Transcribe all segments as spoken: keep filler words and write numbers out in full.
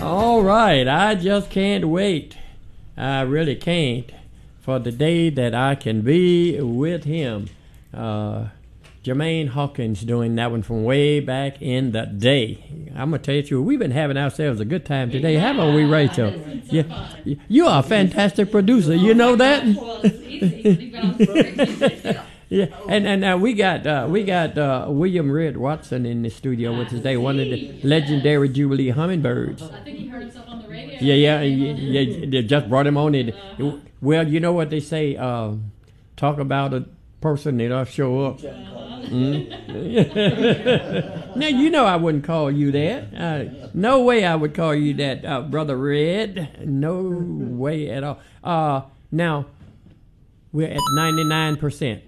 All right, I just can't wait. I really can't for the day that I can be with him. Uh, Jermaine Hawkins doing that one from way back in the day. I'm going to tell you the truth. We've been having ourselves a good time today, yeah, haven't we, Rachel? So yeah, fun. You are a fantastic producer. You oh know that? Well, it's easy. Yeah, and and uh, we got uh, we got uh, William Red Watson in the studio with us today, one of the legendary Jubilee Hummingbirds. I think he heard himself on the radio. Yeah, yeah, yeah, yeah. They just brought him on it. Uh-huh. Well, you know what they say? Uh, talk about a person that don't show up. Uh-huh. Mm? Now you know I wouldn't call you that. Uh, no way I would call you that, uh, Brother Red. No way at all. Uh, now we're at ninety-nine percent.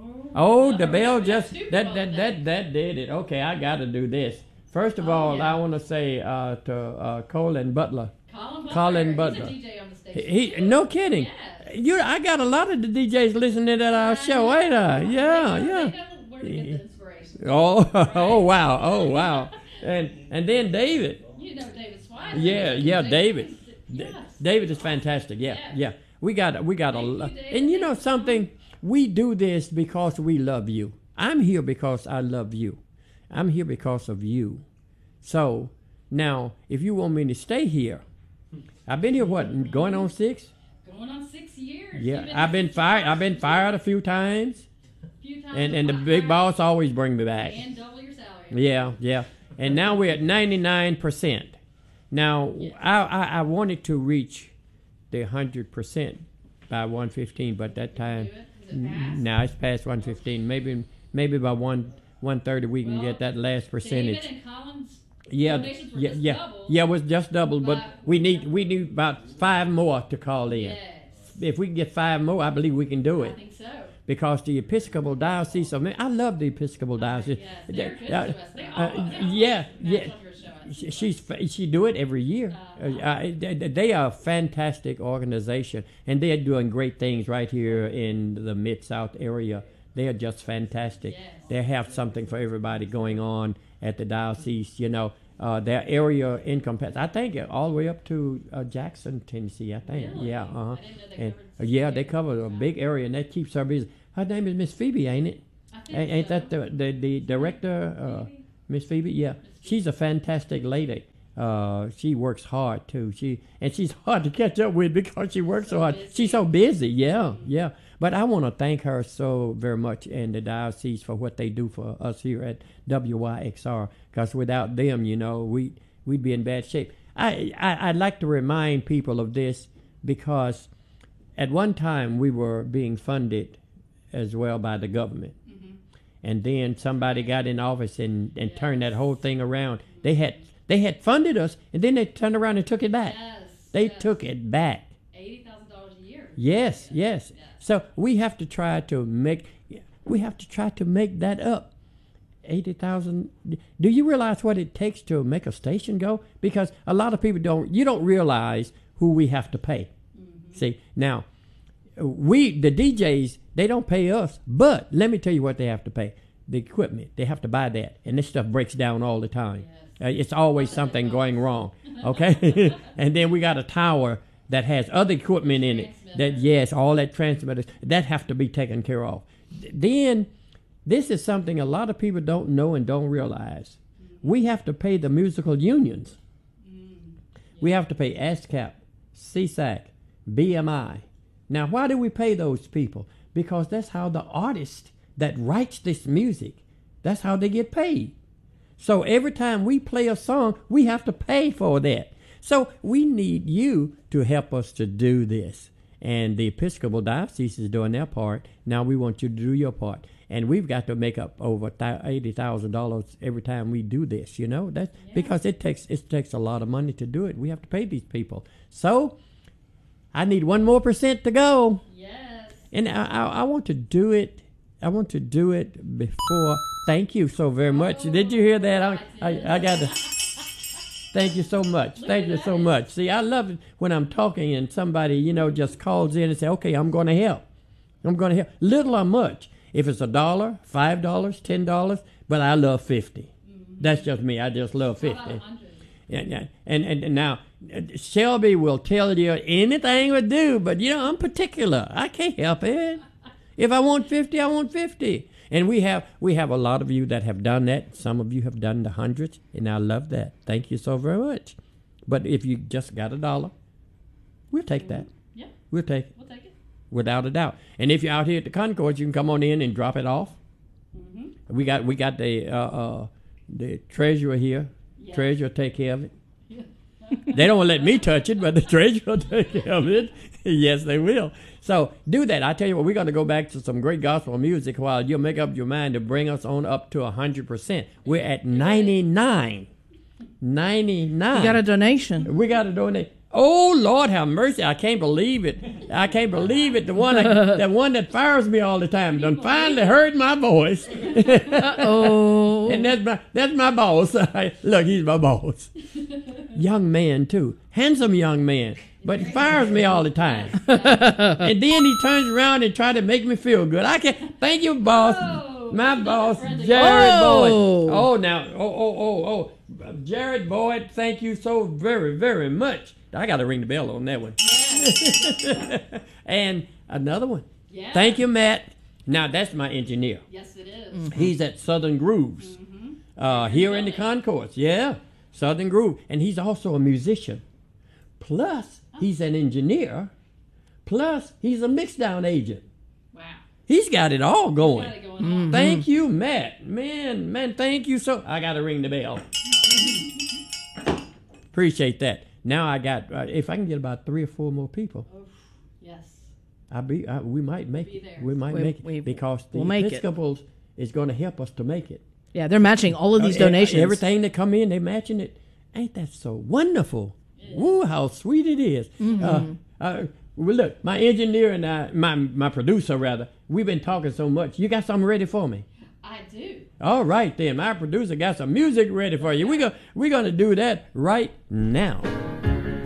Oh, the bell just that that that that did it. Okay, I got to do this. First of all, oh, yeah. I want to say uh, to uh, Colin Butler. Colin Butler. Colin Butler. He's a D J on the station. He, he no kidding. Yes. You, I got a lot of the D Js listening to our show, ain't I? Yeah, they know, yeah. They know where to get the inspiration. Oh, oh wow, oh wow, and and then David. You know David Swire. Yeah, yeah, David. Yes. David is fantastic. Yeah, Yes. yeah. We got we got a Thank you, lot, David. and you know something. We do this because we love you. I'm here because I love you. I'm here because of you. So now, if you want me to stay here, I've been here what going on six? Going on six years. Yeah, You've I've been here fired. since I've been fired a few times, a few times and and the fired. big boss always bring me back. And double your salary. Yeah, yeah. And now we're at ninety-nine percent. Now Yes. I, I I wanted to reach the one hundred percent by one fifteen, but that time. Do it? Is it past? Now it's past one fifteen. Maybe maybe by one one thirty we can Well, get that last percentage. David and Colin's Yeah, donations were yeah, just yeah, double. yeah. It was just double, but But we need we need about five more to call in. Yes. If we can get five more, I believe we can do I it. think so. Because the Episcopal Diocese of I love the Episcopal Diocese. Yes, they're good Uh, to us. They uh, all, they all yeah, match yeah. up your show, I She- think. She's fa- she do it every year. Uh, uh, they, they are a fantastic organization, and they are doing great things right here in the Mid South area. They are just fantastic. Yes. They have something for everybody going on at the diocese. You know, uh, their area income pass. I think all the way up to uh, Jackson, Tennessee. I think. Really? Yeah. Uh-huh. I didn't know they And, covered uh, yeah, they Tennessee. cover a big area, and that keeps her busy. Her name is Miss Phoebe, ain't it? I think Ain't, ain't so. that the the, the director? Uh, Maybe. Miss Phoebe, yeah, she's a fantastic lady. Uh, she works hard too. She and she's hard to catch up with because she works so, So hard. busy. She's so busy. Yeah, yeah. But I want to thank her so very much and the diocese for what they do for us here at W Y X R. Because without them, you know, we we'd be in bad shape. I, I I'd like to remind people of this because at one time we were being funded as well by the government. And then somebody got in office and, and Yes. turned that whole thing around. They had they had funded us, and then they turned around and took it back. Yes. They yes. took it back. eighty thousand dollars a year. Yes, yes. Yes. So we have to try to make we have to try to make that up. Eighty thousand. Do you realize what it takes to make a station go? Because a lot of people don't. You don't realize who we have to pay. Mm-hmm. See now, we the D Js they don't pay us, but let me tell you what they have to pay: the equipment. They have to buy that, and this stuff breaks down all the time. Yes. Uh, it's always something going wrong. Okay, and then we got a tower that has other equipment in it. That yes, all that transmitters that have to be taken care of. Then this is something a lot of people don't know and don't realize. We have to pay the musical unions. We have to pay ASCAP, C S A C, B M I. Now, why do we pay those people? Because that's how the artist that writes this music, that's how they get paid. So every time we play a song, we have to pay for that. So we need you to help us to do this. And the Episcopal Diocese is doing their part. Now we want you to do your part. And we've got to make up over eighty thousand dollars every time we do this, you know? That's Yeah. because it takes it takes a lot of money to do it. We have to pay these people. So I need one more percent to go. Yes. And I, I, I want to do it. I want to do it before. Thank you so very much. Oh, Did you hear that? I, I did. I, I got to. Thank you so much. Look Thank at you so that. much. See, I love it when I'm talking and somebody, you know, just calls in and say, okay, I'm going to help. I'm going to help. Little or much. If it's a dollar, five dollars, ten dollars, but I love fifty. Mm-hmm. That's just me. I just love How about fifty. a hundred? And, and, and, and now, Shelby will tell you anything would do, but, you know, I'm particular. I can't help it. If I want fifty, I want fifty. And we have we have a lot of you that have done that. Some of you have done the hundreds, and I love that. Thank you so very much. But if you just got a dollar, we'll take that. Yeah, We'll take it, we'll take it. without a doubt. And if you're out here at the concourse, you can come on in and drop it off. Mm-hmm. We got we got the uh, uh, the treasurer here. Yeah. Treasurer take care of it. They don't let me touch it, but the treasurer will take care of it. Yes, they will. So do that. I tell you what, we're going to go back to some great gospel music while you'll make up your mind to bring us on up to one hundred percent. We're at ninety-nine. ninety-nine. You got a donation. We got to donate. Oh, Lord have mercy. I can't believe it. I can't believe it. The one that, the one that fires me all the time done finally heard my voice. Oh. And that's my, that's my boss. Look, he's my boss. Young man, too. Handsome young man. But he fires me all the time. And then he turns around and tries to make me feel good. I can't. Thank you, boss. Oh, My boss, friendly. Jared Oh. Boyd. Oh, now. Oh, oh, oh, oh. Jared Boyd, thank you so very, very much. I got to ring the bell on that one. Yeah. And another one. Yeah. Thank you, Matt. Now, that's my engineer. Yes, it is. Mm-hmm. He's at Southern Grooves, Mm-hmm. uh, here in the Really? concourse. Yeah, Southern Groove. And he's also a musician. Plus, he's an engineer. Plus, he's a mix-down agent. Wow. He's got it all going. Got it going on. Thank you, Matt. Man, man, thank you so. I got to ring the bell. Appreciate that. Now I got. Uh, if I can get about three or four more people, Oh, yes. I be. I, we might make Be it. there. We might We- make it we- because the we'll make it. Episcopals is going to help us to make it. Yeah, they're matching all of these Uh, donations. Everything that come in, they matching it. Ain't that so wonderful? Woo, how sweet it is. Mm-hmm. Uh, uh, well, look, my engineer and I, my my producer rather, we've been talking so much. You got something ready for me? I do. All right then, my producer got some music ready for you. We go, we're gonna do that right now.